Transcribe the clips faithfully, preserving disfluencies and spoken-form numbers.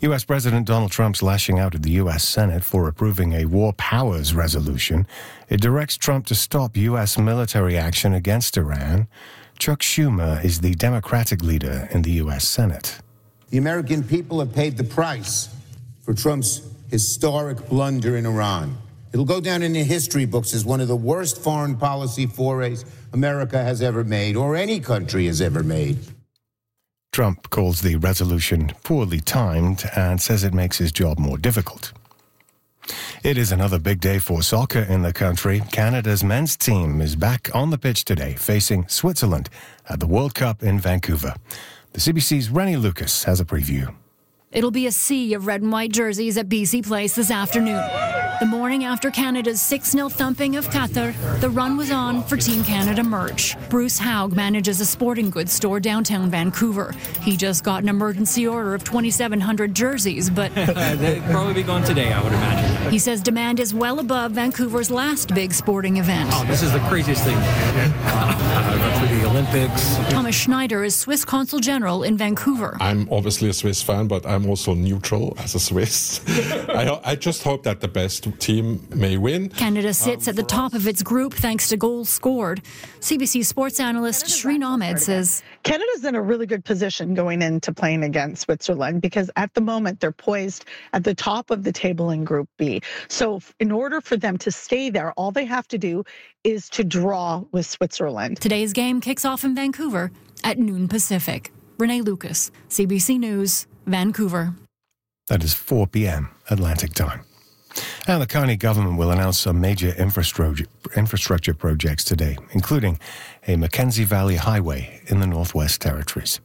U S. President Donald Trump's lashing out at the U S. Senate for approving a war powers resolution. It directs Trump to stop U S military action against Iran. Chuck Schumer is the Democratic leader in the U S. Senate. The American people have paid the price for Trump's historic blunder in Iran. It'll go down in the history books as one of the worst foreign policy forays America has ever made, or any country has ever made. Trump calls the resolution poorly timed and says it makes his job more difficult. It is another big day for soccer in the country. Canada's men's team is back on the pitch today, facing Switzerland at the World Cup in Vancouver. The C B C's Rennie Lucas has a preview. It'll be a sea of red and white jerseys at B C Place this afternoon. The morning after Canada's six nil thumping of Qatar, the run was on for Team Canada merch. Bruce Haug manages a sporting goods store downtown Vancouver. He just got an emergency order of twenty-seven hundred jerseys, but they'd probably be gone today, I would imagine. He says demand is well above Vancouver's last big sporting event. Oh, this is the craziest thing. Uh, for the Olympics. Thomas Schneider is Swiss Consul General in Vancouver. I'm obviously a Swiss fan, but I'm also neutral as a Swiss. I, I just hope that the best team may win. Canada sits um, at the top us. of its group thanks to goals scored. C B C sports analyst Shreen Ahmed says Canada's in a really good position going into playing against Switzerland because at the moment they're poised at the top of the table in Group B. So in order for them to stay there, all they have to do is to draw with Switzerland. Today's game kicks off in Vancouver at noon Pacific. Renee Lucas, C B C News, Vancouver. That is four p.m. Atlantic time. And the Carney government will announce some major infrastructure, infrastructure projects today, including a Mackenzie Valley Highway in the Northwest Territories.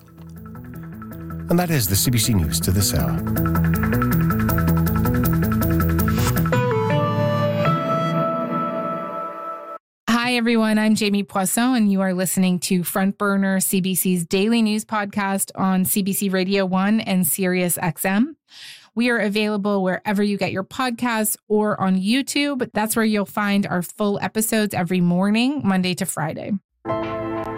And that is the C B C News to this hour. Hi, everyone. I'm Jamie Poisson, and you are listening to Front Burner, C B C's daily news podcast on C B C Radio one and Sirius X M. We are available wherever you get your podcasts or on YouTube. That's where you'll find our full episodes every morning, Monday to Friday.